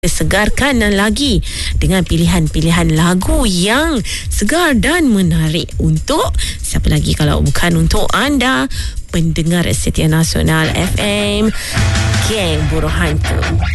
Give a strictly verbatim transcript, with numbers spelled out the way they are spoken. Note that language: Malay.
segarkan lagi dengan pilihan-pilihan lagu yang segar dan menarik untuk siapa lagi kalau bukan untuk anda pendengar setia Nasional F M, geng Buruh Hantu.